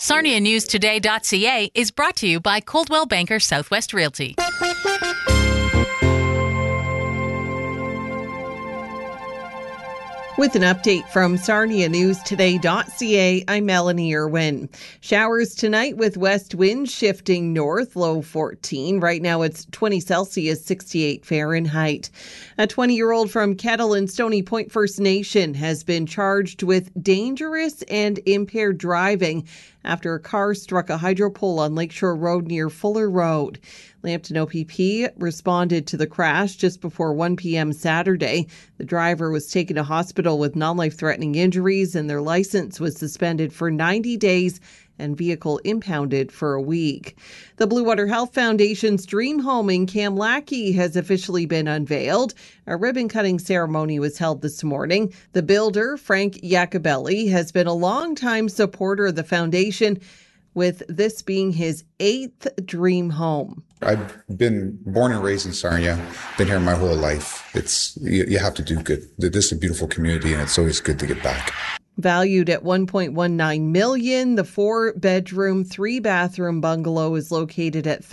SarniaNewsToday.ca is brought to you by Coldwell Banker Southwest Realty. With an update from SarniaNewsToday.ca, I'm Melanie Irwin. Showers tonight with west winds shifting north, low 14. Right now it's 20 Celsius, 68 Fahrenheit. A 20-year-old from Kettle and Stony Point First Nation has been charged with dangerous and impaired driving after a car struck a hydro pole on Lakeshore Road near Fuller Road. Lambton OPP responded to the crash just before 1 p.m. Saturday. The driver was taken to hospital with non-life-threatening injuries, and their license was suspended for 90 days and vehicle impounded for a week. The Blue Water Health Foundation's dream home in Kamlaki has officially been unveiled. A ribbon-cutting ceremony was held this morning. The builder, Frank Iacobelli, has been a longtime supporter of the foundation, with this being his 8th dream home. I've been born and raised in Sarnia, been here my whole life. You have to do good. This is a beautiful community, and it's always good to give back. Valued at $1.19 million, the 4-bedroom, 3-bathroom bungalow is located at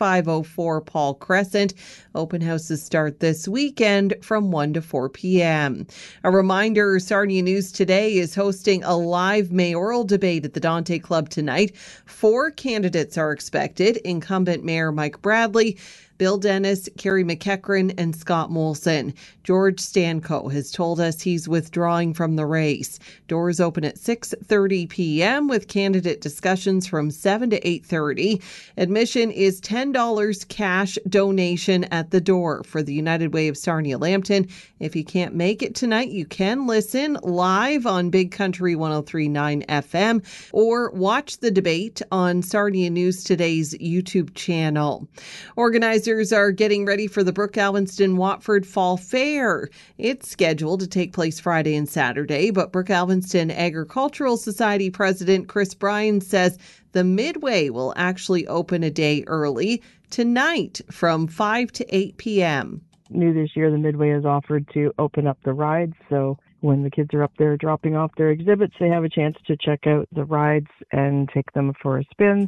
3504 Paul Crescent. Open houses start this weekend from 1 to 4 p.m. A reminder, Sarnia News Today is hosting a live mayoral debate at the Dante Club tonight. 4 candidates are expected: incumbent Mayor Mike Bradley, Bill Dennis, Carrie McEachran, and Scott Molson. George Stanco has told us he's withdrawing from the race. Doors open at 6:30 p.m. with candidate discussions from 7 to 8:30. Admission is $10 cash donation at the door for the United Way of Sarnia Lambton. If you can't make it tonight, you can listen live on Big Country 103.9 FM or watch the debate on Sarnia News Today's YouTube channel. Organizers are getting ready for the Brooke Alvinston Watford Fall Fair. It's scheduled to take place Friday and Saturday, but Brooke Alvinston Agricultural Society President Chris Bryan says the Midway will actually open a day early tonight from 5 to 8 p.m. New this year, the Midway has offered to open up the rides, so when the kids are up there dropping off their exhibits, they have a chance to check out the rides and take them for a spin.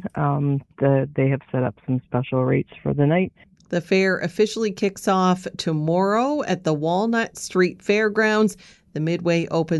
They have set up some special rates for the night. The fair officially kicks off tomorrow at the Walnut Street Fairgrounds. The Midway opens